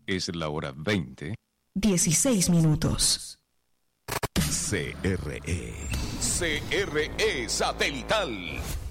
Es la hora 20. 16 minutos. CRE Satelital